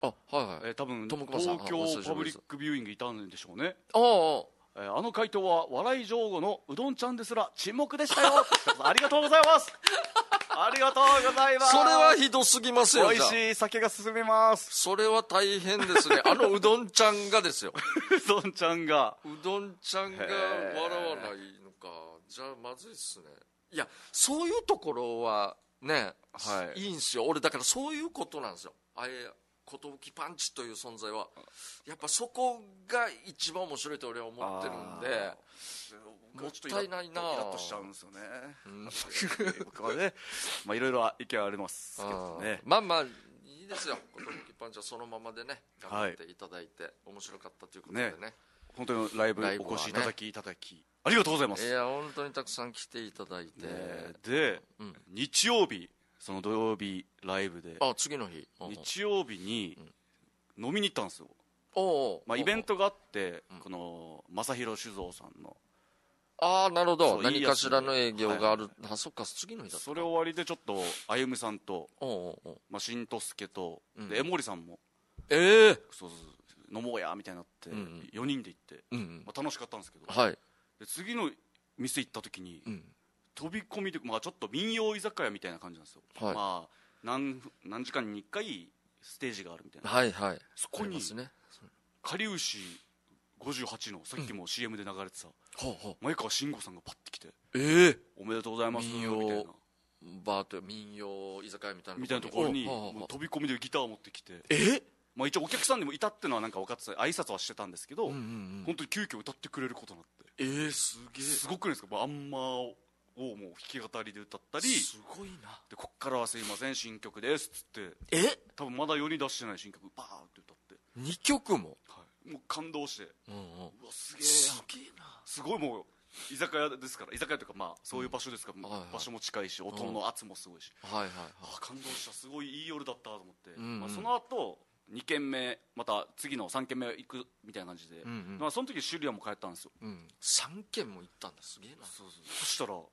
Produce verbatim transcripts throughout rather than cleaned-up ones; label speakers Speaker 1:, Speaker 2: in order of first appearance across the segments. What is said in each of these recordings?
Speaker 1: あ、はいはい。
Speaker 2: えー、多分
Speaker 1: ともくまさん
Speaker 2: 東京パブリックビューイングいたんでしょうね。
Speaker 1: ああ、
Speaker 2: えーあの回答は笑い上手のうどんちゃんですら沈黙でしたよありがとうございますありがとうございます。
Speaker 1: それはひどすぎますよ。
Speaker 2: 美味しい酒が進みます。
Speaker 1: それは大変ですね。あのうどんちゃんがですよ
Speaker 2: うどんちゃんが
Speaker 1: うどんちゃんが笑わないのか。じゃあまずいっすね。いや、そういうところはね、
Speaker 2: はい、
Speaker 1: いいんですよ。俺だからそういうことなんですよ。あれ寿パンチという存在はやっぱそこが一番面白いと俺は思ってるんで、もったいないな。
Speaker 2: イラッとしちゃうんですよね、うん、僕はね、まあいろいろ意見はありますけどね。
Speaker 1: まあまあいいですよ。寿パンチはそのままでね頑張っていただいて、はい、面白かったということでね、ね、
Speaker 2: 本当にライブお越しいただき、ね、いただきありがとうございます。
Speaker 1: いや本当にたくさん来ていただいて、
Speaker 2: ね、で、うん、日曜日その土曜日ライブで、
Speaker 1: あ、次の日
Speaker 2: 日曜日に飲みに行ったんですよ。
Speaker 1: おう、
Speaker 2: まあ、イベントがあって、うん、この正弘酒造さんの、
Speaker 1: ああなるほど、何かしらの営業がある、はい、あ、そっか、次の日だった。
Speaker 2: それ終わりでちょっとあゆむさんと、
Speaker 1: おうおう、
Speaker 2: まあ、新とすけと、
Speaker 1: うん、
Speaker 2: で江森さんも、
Speaker 1: ええー、
Speaker 2: そうそう飲もうやみたいになって、うんうん、よにんで行って、うんうん、まあ、楽しかったんですけど、
Speaker 1: はい、
Speaker 2: で次の店行った時に、うん、飛び込みで、まあ、ちょっと民謡居酒屋みたいな感じなんですよ、はい、まあ、何, 何時間にいっかいステージがあるみたいな、
Speaker 1: はいはい、
Speaker 2: そこにかりゆしごじゅうはちのさっきも シーエム で流れてた、うん、前川慎吾さんがパッて来て、
Speaker 1: えー、
Speaker 2: おめでとうございますみたいな
Speaker 1: バーと民謡居酒屋みたいな
Speaker 2: みたいなところにもう飛び込みでギターを持ってきて、
Speaker 1: え、
Speaker 2: まあ、一応お客さんでもいたってのはなんか分かってた、挨拶はしてたんですけど、うんうんうん、本当に急遽歌ってくれることになって、
Speaker 1: えー、すげえ、
Speaker 2: すごくないですか。あんまをもう弾き語りで歌ったり、
Speaker 1: すごいな。で
Speaker 2: こっからはすいません新曲ですっつって、
Speaker 1: え、
Speaker 2: 多分まだ世に出してない新曲バーって歌って
Speaker 1: にきょくも、
Speaker 2: はい、もう感動して、うんうん、うわすげえ、
Speaker 1: すげえな、
Speaker 2: すごい、もう居酒屋ですから、居酒屋というかまあそういう場所ですから、うん、場所も近いし音の圧もすごいし、うん、はいはいはい、あ感動した、すごいいい夜だったと思って、うんうん、まあ、その後にけんめまた次のさんけんめ行くみたいな感じで、うんうん、まあ、その時シュリアも帰ったんですよ、うん、
Speaker 1: さんけんも行ったんだ、すげえな。
Speaker 2: そうそう、そしたら、うん、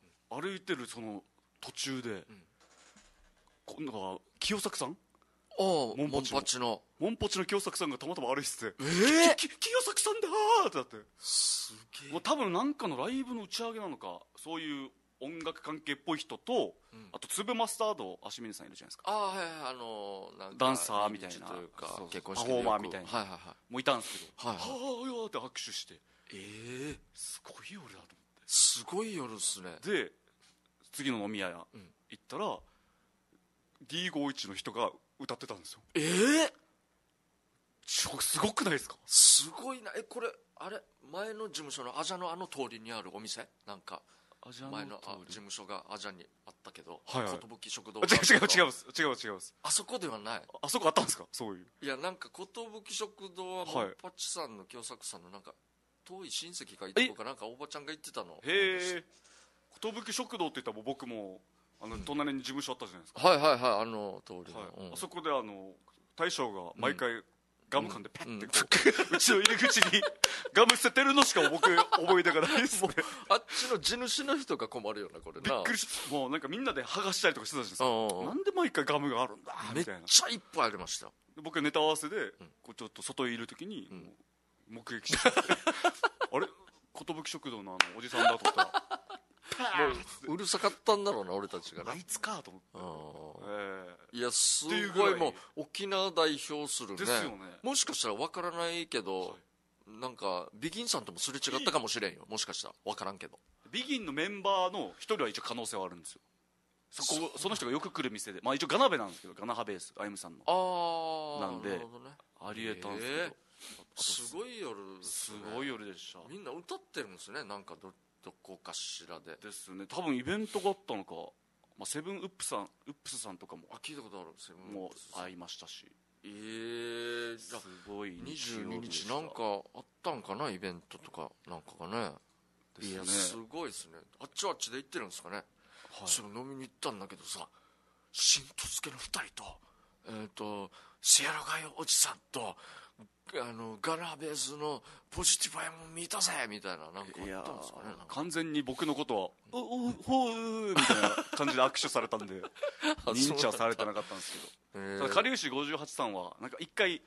Speaker 2: 歩いてるその途中で、うん、今度は清作さん、
Speaker 1: モンパチの
Speaker 2: モンパチの清作さんがたまたま歩いてて、
Speaker 1: えー、
Speaker 2: きき清作さんだーってなって、
Speaker 1: すげえ、
Speaker 2: もう多分なんかのライブの打ち上げなのか、そういう音楽関係っぽい人と、うん、あと粒マスタード足峰さんいるじゃないですか、
Speaker 1: ああはいはい、あのー、なんか
Speaker 2: ダンサーみたいな、
Speaker 1: 結婚
Speaker 2: パフォーマーみたいな、
Speaker 1: はいはいはい、
Speaker 2: もういたんですけど、
Speaker 1: はいはい、
Speaker 2: はあって拍手して、
Speaker 1: ええー、
Speaker 2: すごい夜だと思って、
Speaker 1: すごい夜っすね。
Speaker 2: で次の飲み屋行ったら、うん、ディーごじゅういち の人が歌ってたんですよ。
Speaker 1: ええ
Speaker 2: ー、すごくないですか。
Speaker 1: すごいな。え、これあれ前の事務所のアジャのあの通りにあるお店、なんか前のあ事務所がアジャにあったけど、はいはい、寿食堂、違う
Speaker 2: 違う違う違う違う、
Speaker 1: あそこではない。
Speaker 2: あそこあったんですか。そういう、
Speaker 1: いやなんか寿食堂はモンパチさんの清作さんのなんか遠い親戚がいとかなんかおばちゃんが言ってたの。
Speaker 2: へえ、寿食堂って言ったら僕もあの隣に事務所あったじゃないですか、
Speaker 1: うん、はいはいはい、あの通りの、
Speaker 2: はい、うん、あそこであの大将が毎回ガム噛んでペッてこう、うん、うちの入り口にガム捨ててるのしか僕思い出がないですね。
Speaker 1: あっちの地主の人が困るよなこれな。
Speaker 2: びっくりし、もうなんかみんなで剥がしたりとかしてたじゃないですか。なんで毎回ガムがあるんだみたいな。
Speaker 1: めっちゃいっぱいありました。
Speaker 2: 僕ネタ合わせで、うん、こうちょっと外にいる時に、うん、目撃してあれ寿食堂のあのおじさんだと思ったら
Speaker 1: もううるさかったんだろうな俺たちがね。
Speaker 2: あいつかと思って、
Speaker 1: えー、いやすごいもう沖縄代表するね。
Speaker 2: ですよね。
Speaker 1: もしかしたら分からないけど、はい、なんかビギンさんともすれ違ったかもしれんよ。もしかしたら分からんけど、
Speaker 2: ビギンのメンバーの一人は一応可能性はあるんですよ。そこ そ, その人がよく来る店で、まあ一応ガナベなんですけど、ガナハベースあゆむさんの
Speaker 1: あ
Speaker 2: なんで、ね、ありえたんですけど、えー、
Speaker 1: すごい夜ですね。
Speaker 2: すごい夜でした。
Speaker 1: みんな歌ってるんですね、なんか ど, どこかしらで
Speaker 2: ですね。多分イベントがあったのか、まあ、セブンウップさんウップスさんとかも
Speaker 1: あ聞いたことある。セブン
Speaker 2: も会いましたし、
Speaker 1: えー、
Speaker 2: すごい
Speaker 1: にじゅうににちなんかあったんかな、イベントとかなんかがね。ですね。いやすごいですね。あっちはあっちで行ってるんですかね。はい、その飲みに行ったんだけどさ、新とすけのふたりとえっ、ー、とシエラガイおじさんとあのガラーベースのポジティブアイも見たぜみたいな、なんかあったんですかね。
Speaker 2: 完全に僕のことは「おおほう」みたいな感じで握手されたんで認知はされてなかったんですけど、かりゆしごじゅうはちさんはなんか一回